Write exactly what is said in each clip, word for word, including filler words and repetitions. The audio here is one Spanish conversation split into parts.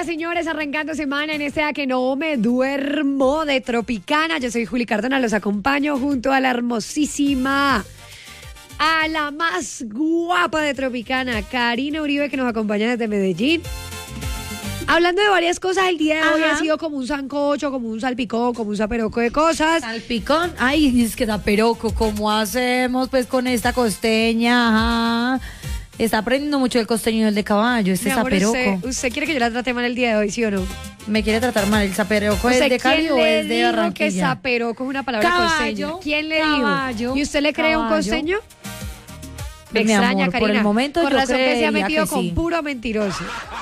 días, señores, arrancando semana en este A que no me duermo de Tropicana. Yo soy Juli Cardona, los acompaño junto a la hermosísima, a la más guapa de Tropicana, Karina Uribe, que nos acompaña desde Medellín. Hablando de varias cosas, el día de hoy ha sido como un sancocho, como un salpicón, como un zaperoco de cosas. Salpicón, ay, es que zaperoco, ¿cómo hacemos pues con esta costeña? Ajá. Está aprendiendo mucho el costeño y el de caballo, este Mi amor, zaperoco. Usted, ¿Usted quiere que yo la trate mal el día de hoy, sí o no? ¿Me quiere tratar mal? ¿El zaperoco es de Cali o es de Barranquilla? ¿Quién le dijo que zaperoco es una palabra Caballo, costeña? ¿Quién le caballo, dijo? ¿Y usted le cree a un caballo. costeño? Me Mi extraña, amor, Karina. por el momento Con yo razón que se ha creería metido que con sí. puro mentiroso.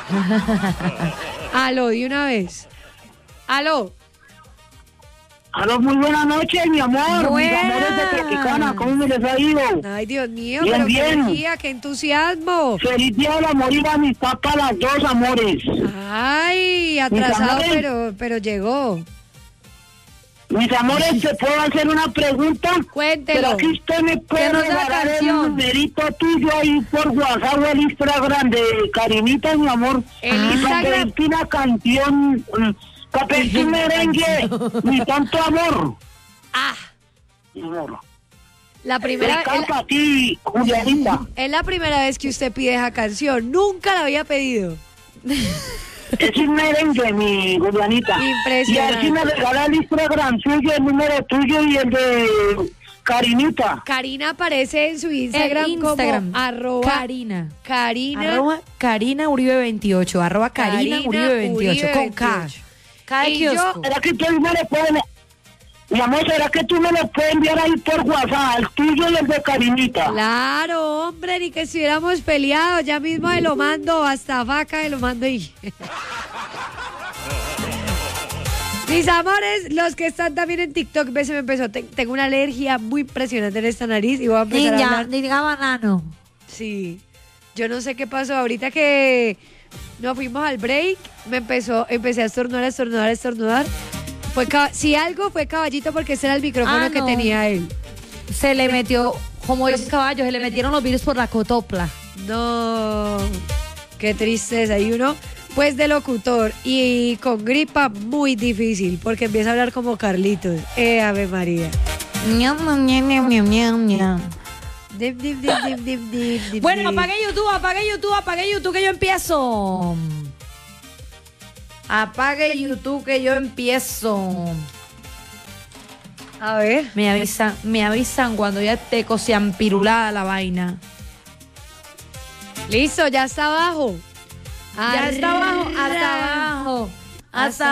Aló, de una vez. Aló. Aló, muy buenas noches, mi amor. Buenas. Mis amores de Tropicana, ¿cómo me les ha ido? Ay, Dios mío, Bien, pero qué bien. energía, qué entusiasmo. Feliz día del amor y la amistad para las dos, amores. Ay, atrasado, amores. pero, pero llegó. Mis amores, ¿te puedo hacer una pregunta? Cuéntelo. ¿Pero aquí usted me puede Que no sea regalar el canción. numerito tuyo ahí por WhatsApp o el Instagram de Karinita, mi amor? El Y para Instagram. pedirte una canción, mm, para pedirte un merengue, mi tanto amor. Ah, Mi amor. la primera Acá es, para ti, Julianita. es la primera vez que usted pide esa canción. Nunca la había pedido. Es un merengue, mi Julianita. Impresionante. Y así me regala el Instagram suyo, el número tuyo y el de Karinita. Karina aparece en su Instagram, El Instagram, como arroba Karina. Karina. Arroba Karina Uribe veintiocho, arroba Karina, Karina Uribe veintiocho, Uribe con K. veintiocho. K de Y yo- kiosco. ¿Será que tú me le puedes... Mi amor, ¿será que tú me lo puedes enviar ahí por WhatsApp, el tuyo y el de Karinita? Claro, hombre, ni que estuviéramos peleados. Ya mismo se lo mando, hasta vaca se lo mando y... Mis amores, los que están también en TikTok, ve, se me empezó. Te- tengo una alergia muy impresionante en esta nariz y voy a empezar a Niña, hablar. diga banano. Sí, yo no sé qué pasó. Ahorita que nos fuimos al break, me empezó, empecé a estornudar, a estornudar, a estornudar. Fue cab- si algo fue caballito porque ese era el micrófono Ah, que no. tenía él. Se le metió, como los caballos, se le metieron los virus por la cotopla. No, qué tristeza. Y uno, pues de locutor y con gripa, muy difícil porque empieza a hablar como Carlitos. Eh, Ave María. Ñam, ñam, ñam, ñam, ñam, ñam. Dip, dip, dip, dip, dip, dip, dip, Bueno, dip. apague YouTube, apague YouTube, apague YouTube que yo empiezo. Apague YouTube que yo empiezo. A ver. Me avisan, me avisan cuando ya esté cosiampirulada la vaina. Listo, ya está abajo. Ya está abajo, hasta Arra. abajo. Hasta Hasta